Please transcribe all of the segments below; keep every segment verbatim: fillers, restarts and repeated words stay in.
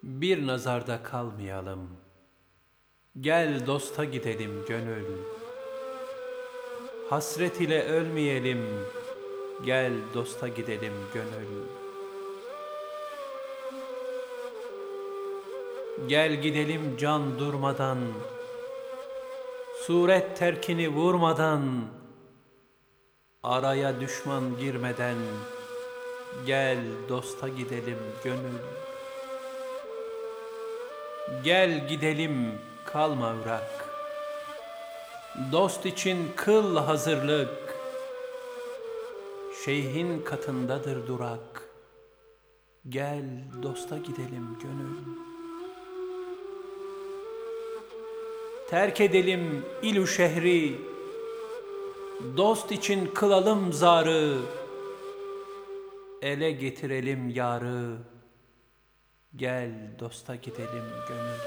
Bir nazarda kalmayalım. Gel dosta gidelim gönül. Hasret ile ölmeyelim. Gel dosta gidelim gönül. Gel gidelim can durmadan, suret terkini vurmadan, araya düşman girmeden, gel dosta gidelim gönül. Gel gidelim kalma Irak, dost için kıl hazırlık, şeyhin katındadır durak, gel dosta gidelim gönül. Terk edelim ilü şehri, dost için kılalım zarı, ele getirelim yarı, gel dosta gidelim gönül.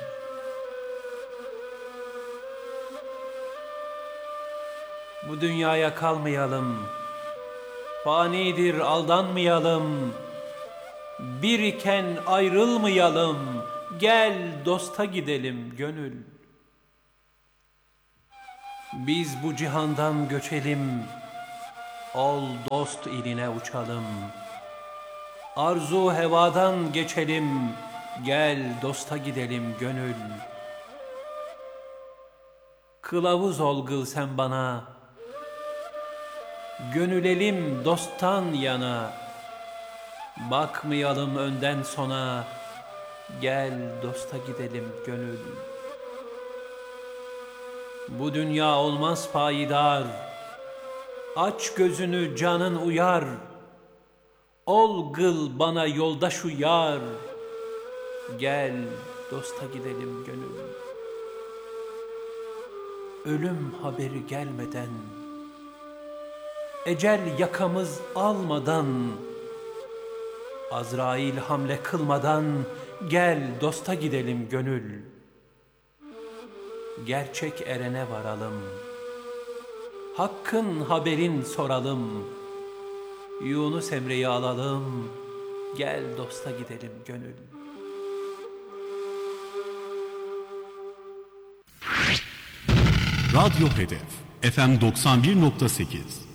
Bu dünyaya kalmayalım, fanidir aldanmayalım, bir iken ayrılmayalım, gel dosta gidelim gönül. Biz bu cihandan göçelim, ol dost iline uçalım. Arzu hevadan geçelim, gel dosta gidelim gönül. Kılavuz ol gıl sen bana, gönülelim dosttan yana. Bakmayalım önden sona, gel dosta gidelim gönül. Bu dünya olmaz payidar, aç gözünü canın uyar. Ol gıl bana yoldaş uyar, gel dosta gidelim gönül. Ölüm haberi gelmeden, ecel yakamız almadan, Azrail hamle kılmadan, gel dosta gidelim gönül. Gerçek erene varalım, hakkın haberin soralım. Yunus Emre'yi alalım, gel dosta gidelim gönül. Radyo Hedef F M doksan bir nokta sekiz